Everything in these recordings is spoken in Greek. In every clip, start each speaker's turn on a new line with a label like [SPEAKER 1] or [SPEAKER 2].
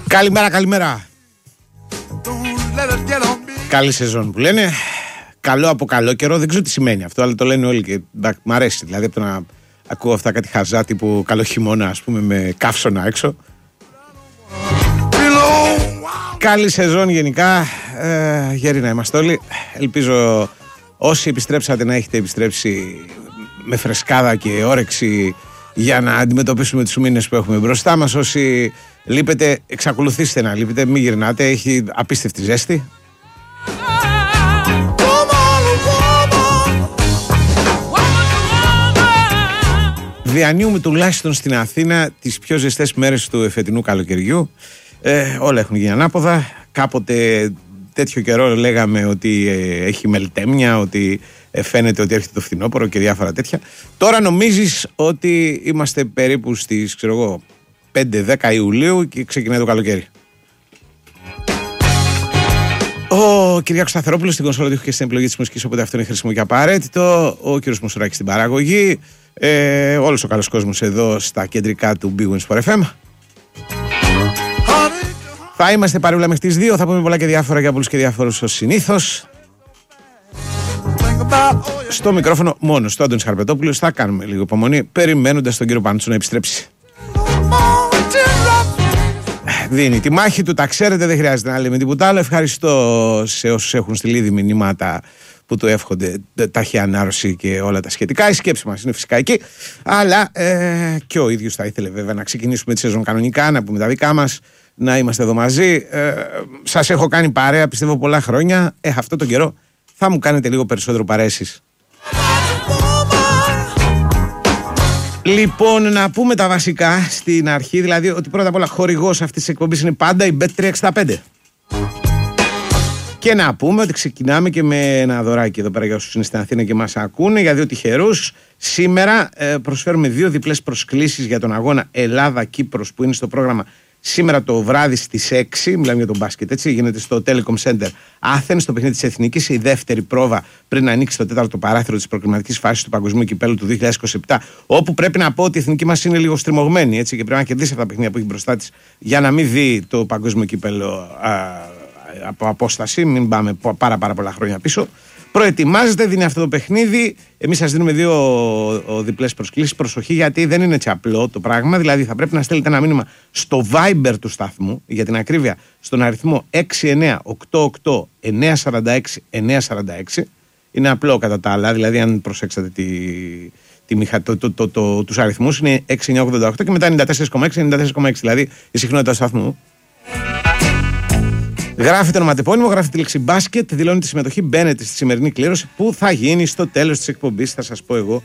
[SPEAKER 1] Καλημέρα, καλημέρα. Καλή σεζόν που λένε. Καλό από καλό καιρό, δεν ξέρω τι σημαίνει αυτό, αλλά το λένε όλοι και μ' αρέσει. Δηλαδή από το να ακούω αυτά κάτι χαζά τύπου καλό χειμώνα, ας πούμε, με καύσωνα έξω. Καλή σεζόν γενικά. Γέροι να είμαστε όλοι. Ελπίζω όσοι επιστρέψατε να έχετε επιστρέψει με φρεσκάδα και όρεξη για να αντιμετωπίσουμε τους μήνες που έχουμε μπροστά μας. Όσοι λείπετε, εξακολουθήστε να λείπετε, μην γυρνάτε, έχει απίστευτη ζέστη. Διανύουμε τουλάχιστον στην Αθήνα τις πιο ζεστές μέρες του εφετινού καλοκαιριού. Όλα έχουν γίνει ανάποδα. Κάποτε τέτοιο καιρό λέγαμε ότι έχει μελτέμια, ότι φαίνεται ότι έρχεται το φθινόπωρο και διάφορα τέτοια. Τώρα νομίζεις ότι είμαστε περίπου στις 5-10 Ιουλίου και ξεκινάει το καλοκαίρι. Ο Κυριάκος Σταθερόπουλος στην κονσόλα του και στην επιλογή της μουσικής, οπότε αυτό είναι χρήσιμο και απαραίτητο. Ο κύριος Μουσουράκης στην παραγωγή. Όλος ο καλός κόσμος εδώ στα κεντρικά του Big Wins for FM. Θα είμαστε παρεούλα μέχρι τις 2. Θα πούμε πολλά και διάφορα για πολλούς και διάφορους ως συνήθως. Στο μικρόφωνο μόνο στο Άντωνης Χαρπετόπουλος. Θα κάνουμε λίγο υπομονή περιμένοντας τον κύριο Παντσού να επιστρέψει. Δίνει τη μάχη του, τα ξέρετε, δεν χρειάζεται να λέμε τίποτα άλλο. Ευχαριστώ σε όσους έχουν στείλει ήδη μηνύματα που του εύχονται ταχεία ανάρρωση και όλα τα σχετικά. Η σκέψη μας είναι φυσικά εκεί. Αλλά και ο ίδιος θα ήθελε βέβαια να ξεκινήσουμε τη σεζόν κανονικά, να πούμε τα δικά μας, να είμαστε εδώ μαζί. Σας έχω κάνει παρέα, πιστεύω, πολλά χρόνια. Αυτό τον καιρό θα μου κάνετε λίγο περισσότερο παρέσεις. Λοιπόν, να πούμε τα βασικά στην αρχή, δηλαδή ότι πρώτα απ' όλα χορηγός αυτής της εκπομπής είναι πάντα η Bet365. Και να πούμε ότι ξεκινάμε και με ένα δωράκι εδώ πέρα για όσους είναι στην Αθήνα και μας ακούνε, για 2 τυχερούς. Σήμερα προσφέρουμε 2 διπλές προσκλήσεις για τον αγώνα Ελλάδα-Κύπρος που είναι στο πρόγραμμα σήμερα το βράδυ στις 6. Μιλάμε για τον μπάσκετ, έτσι. Γίνεται στο Telecom Center Athens, στο παιχνίδι της Εθνικής. Η δεύτερη πρόβα πριν ανοίξει το 4ο παράθυρο της προκριματικής φάσης του Παγκοσμίου Κυπέλλου του 2027. Όπου πρέπει να πω ότι η Εθνική μας είναι λίγο στριμωγμένη, έτσι, και πρέπει να κερδίσει αυτά τα παιχνίδια που έχει μπροστά της για να μην δει το Παγκόσμιο Κυπέλλο από απόσταση. Μην πάμε πάρα πολλά χρόνια πίσω. Προετοιμάζεται, δίνει αυτό το παιχνίδι. Εμείς σας δίνουμε 2 διπλές προσκλήσεις. Προσοχή, γιατί δεν είναι έτσι απλό το πράγμα. Δηλαδή, θα πρέπει να στέλνετε ένα μήνυμα στο Viber του σταθμού, για την ακρίβεια, στον αριθμό 6988-946-946. Είναι απλό κατά τα άλλα. Δηλαδή, αν προσέξατε τους αριθμούς, είναι 6988 και μετά 94,6-94,6. Δηλαδή, η συχνότητα του σταθμού. Γράφετε ονοματεπώνυμο, γράφετε τη λέξη μπάσκετ, δηλώνετε τη συμμετοχή, μπαίνετε στη σημερινή κλήρωση που θα γίνει στο τέλος της εκπομπής. Θα σας πω εγώ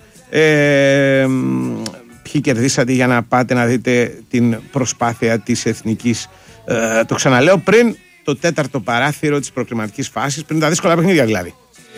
[SPEAKER 1] ποιοι κερδίσατε, για να πάτε να δείτε την προσπάθεια της Εθνικής. Το ξαναλέω, πριν το 4ο παράθυρο της προκριματικής φάσης, πριν τα δύσκολα παιχνίδια δηλαδή.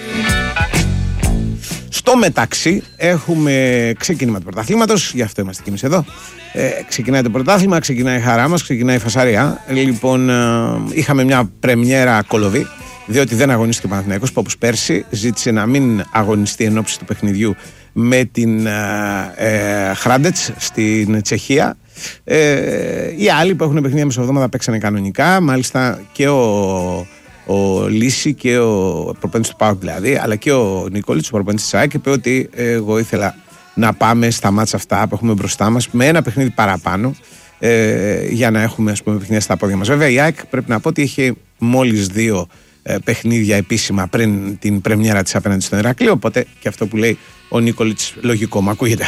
[SPEAKER 1] Στο μεταξύ έχουμε ξεκίνημα του πρωταθλήματος, γι' αυτό είμαστε κι εμείς εδώ. Ξεκινάει το πρωτάθλημα, ξεκινάει η χαρά μας, ξεκινάει η φασαρία. Λοιπόν, είχαμε μια πρεμιέρα κολοβή, διότι δεν αγωνίστηκε ο Παναθηναϊκός, που όπως πέρσι ζήτησε να μην αγωνιστεί εν ώψη του παιχνιδιού με την Χράντετς στην Τσεχία. Οι άλλοι που έχουν παιχνίδια μεσοβδόμαδα παίξανε κανονικά, μάλιστα και ο Λύση και ο προπονητής του ΠΑΟΚ δηλαδή, αλλά και ο Νικόλιτς, ο προπονητής της ΑΕΚ, είπε ότι εγώ ήθελα να πάμε στα μάτσα αυτά που έχουμε μπροστά μας με ένα παιχνίδι παραπάνω, για να έχουμε, ας πούμε, παιχνίδια στα πόδια μας. Βέβαια η ΑΕΚ πρέπει να πω ότι είχε μόλις 2 παιχνίδια επίσημα πριν την πρεμιέρα της απέναντι στον Ηρακλή, οπότε και αυτό που λέει ο Νικόλιτς λογικό μου ακούγεται.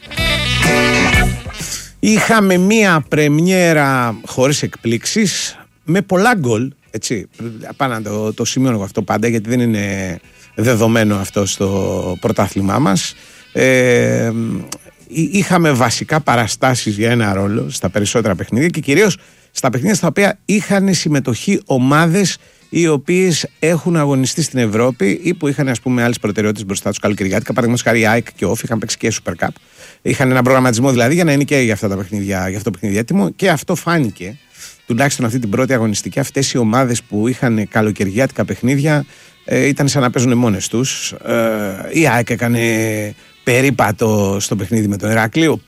[SPEAKER 1] Είχαμε μία πρεμιέρα χωρίς εκπλήξεις, με πολλά γκολ, έτσι, πάνω να το σημειώνω αυτό πάντα, γιατί δεν είναι δεδομένο αυτό στο πρωτάθλημά μας. Είχαμε βασικά παραστάσεις για ένα ρόλο στα περισσότερα παιχνίδια και κυρίως στα παιχνίδια στα οποία είχαν συμμετοχή ομάδες οι οποίες έχουν αγωνιστεί στην Ευρώπη ή που είχαν, ας πούμε, άλλες προτεραιότητες μπροστά τους καλοκαιριάτικα. Παραδείγματος χάρη, η ΑΕΚ και ο ΟΦ είχαν παίξει και Super Cup. Είχαν έναν προγραμματισμό δηλαδή για να είναι και για αυτά τα παιχνίδια, για αυτό το παιχνίδι έτοιμο, και αυτό φάνηκε τουλάχιστον αυτή την πρώτη αγωνιστική. Αυτές οι ομάδες που είχαν καλοκαιριάτικα παιχνίδια ήταν σαν να παίζουν μόνες τους. Η ΑΕΚ έκανε περίπατο στο παιχνίδι με τον Ηράκλειο.